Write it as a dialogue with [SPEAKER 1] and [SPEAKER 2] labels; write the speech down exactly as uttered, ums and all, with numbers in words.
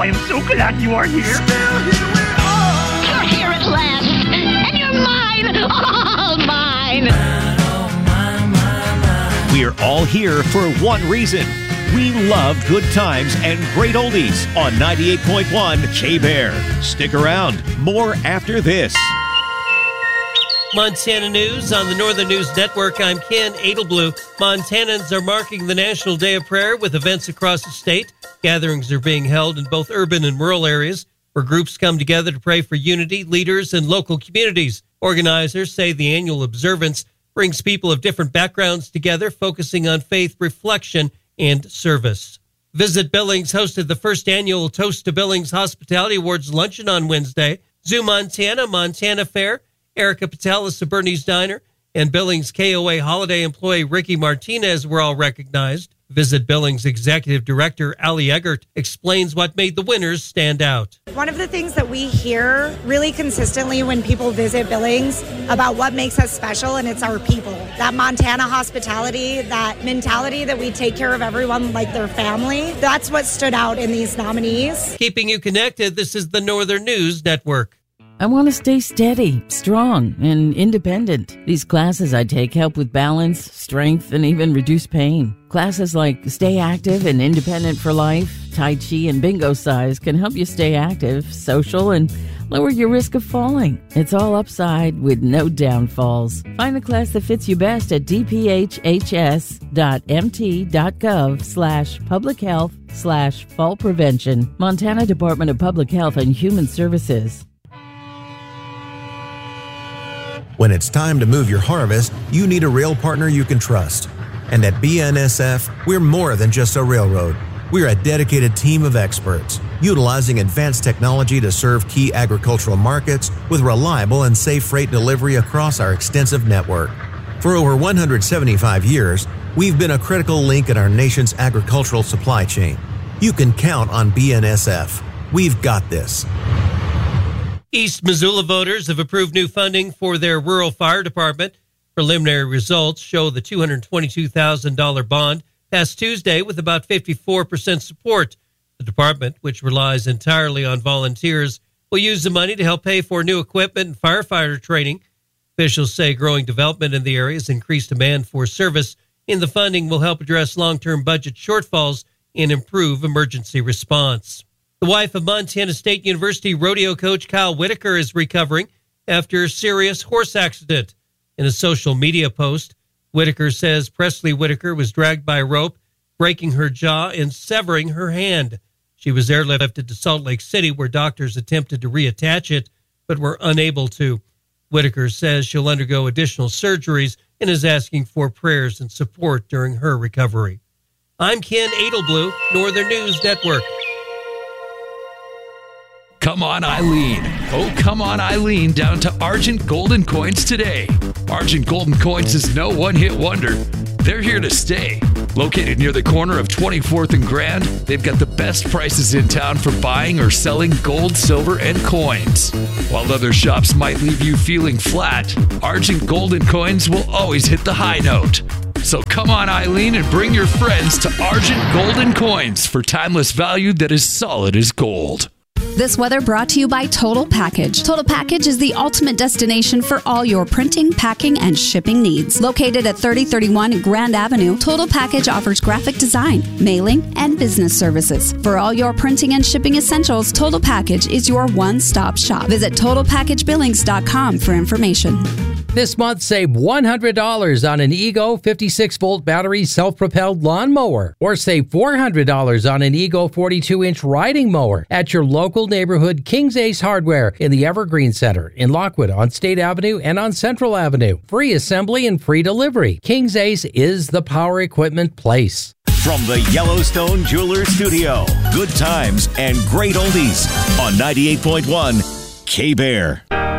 [SPEAKER 1] I am so glad you are here.
[SPEAKER 2] Still here we are.
[SPEAKER 3] You're here at last, and you're mine, all mine.
[SPEAKER 4] We're all here for one reason. We love good times and great oldies on ninety-eight point one K-Bear. Stick around. More after this.
[SPEAKER 5] Montana News on the Northern News Network. I'm Ken Adelblue. Montanans are marking the National Day of Prayer with events across the state. Gatherings are being held in both urban and rural areas where groups come together to pray for unity, leaders, and local communities. Organizers say the annual observance brings people of different backgrounds together, focusing on faith, reflection, and service. Visit Billings hosted the first annual Toast to Billings Hospitality Awards luncheon on Wednesday. Zoo Montana, Montana Fair, Erica Patel of Suburni's Diner, and Billings K O A holiday employee Ricky Martinez were all recognized. Visit Billings Executive Director Ali Eggert explains what made the winners stand out.
[SPEAKER 6] One of the things that we hear really consistently when people visit Billings about what makes us special, and it's our people. That Montana hospitality, that mentality that we take care of everyone like their family, that's what stood out in these nominees.
[SPEAKER 5] Keeping you connected, this is the Northern News Network.
[SPEAKER 7] I want to stay steady, strong, and independent. These classes I take help with balance, strength, and even reduce pain. Classes like Stay Active and Independent for Life, Tai Chi, and Bingo Size can help you stay active, social, and lower your risk of falling. It's all upside with no downfalls. Find the class that fits you best at dphhs.mt.gov slash public health slash fall prevention. Montana Department of Public Health and Human Services.
[SPEAKER 8] When it's time to move your harvest, you need a rail partner you can trust. And at B N S F, we're more than just a railroad. We're a dedicated team of experts, utilizing advanced technology to serve key agricultural markets with reliable and safe freight delivery across our extensive network. For over one hundred seventy-five years, we've been a critical link in our nation's agricultural supply chain. You can count on B N S F. We've got this.
[SPEAKER 5] East Missoula voters have approved new funding for their rural fire department. Preliminary results show the two hundred twenty-two thousand dollars bond passed Tuesday with about fifty-four percent support. The department, which relies entirely on volunteers, will use the money to help pay for new equipment and firefighter training. Officials say growing development in the area has increased demand for service, and the funding will help address long-term budget shortfalls and improve emergency response. The wife of Montana State University rodeo coach Kyle Whitaker is recovering after a serious horse accident. In a social media post, Whitaker says Presley Whitaker was dragged by a rope, breaking her jaw and severing her hand. She was airlifted to Salt Lake City, where doctors attempted to reattach it, but were unable to. Whitaker says she'll undergo additional surgeries and is asking for prayers and support during her recovery. I'm Ken Adelblue, Northern News Network.
[SPEAKER 9] Come on, Eileen. Oh, come on, Eileen, down to Argent Golden Coins today. Argent Golden Coins is no one-hit wonder. They're here to stay. Located near the corner of twenty-fourth and Grand, they've got the best prices in town for buying or selling gold, silver, and coins. While other shops might leave you feeling flat, Argent Golden Coins will always hit the high note. So come on, Eileen, and bring your friends to Argent Golden Coins for timeless value that is solid as gold.
[SPEAKER 10] This weather brought to you by Total Package. Total Package is the ultimate destination for all your printing, packing, and shipping needs. Located at thirty thirty-one Grand Avenue, Total Package offers graphic design, mailing, and business services. For all your printing and shipping essentials, Total Package is your one-stop shop. Visit total package billings dot com for information.
[SPEAKER 11] This month, save one hundred dollars on an Ego fifty-six volt battery self-propelled lawnmower, or save four hundred dollars on an Ego forty-two inch riding mower at your local neighborhood King's Ace Hardware in the Evergreen Center in Lockwood on State Avenue and on Central Avenue. Free assembly and free delivery. King's Ace is the power equipment place.
[SPEAKER 4] From the Yellowstone Jeweler Studio, good times and great oldies on ninety-eight point one K-Bear.